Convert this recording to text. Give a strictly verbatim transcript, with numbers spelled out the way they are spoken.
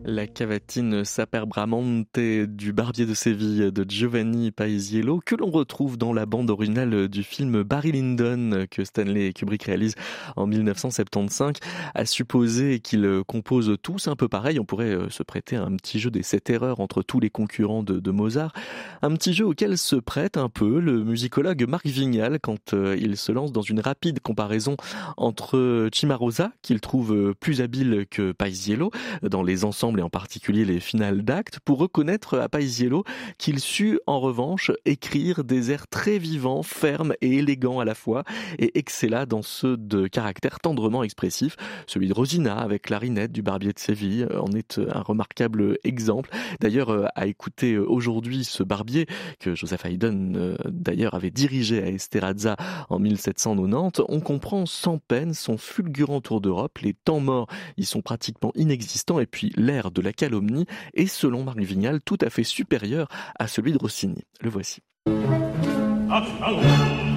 La cavatine Saper Bramante du Barbier de Séville de Giovanni Paisiello, que l'on retrouve dans la bande originale du film Barry Lyndon que Stanley Kubrick réalise en dix-neuf cent soixante-quinze. À supposer qu'ils composent tous un peu pareil, on pourrait se prêter à un petit jeu des sept erreurs entre tous les concurrents de, de Mozart. Un petit jeu auquel se prête un peu le musicologue Marc Vignal quand il se lance dans une rapide comparaison entre Cimarosa, qu'il trouve plus habile que Paisiello dans les ensembles et en particulier les finales d'actes, pour reconnaître à Paisiello qu'il sut en revanche écrire des airs très vivants, fermes et élégants à la fois, et excella dans ceux de caractère tendrement expressif. Celui de Rosina avec clarinette du Barbier de Séville en est un remarquable exemple. D'ailleurs, à écouter aujourd'hui ce Barbier que Joseph Haydn d'ailleurs avait dirigé à Esterháza en mille sept cent quatre-vingt-dix, on comprend sans peine son fulgurant tour d'Europe. Les temps morts y sont pratiquement inexistants et puis l'air de la calomnie est, selon Marc Vignal, tout à fait supérieur à celui de Rossini. Le voici.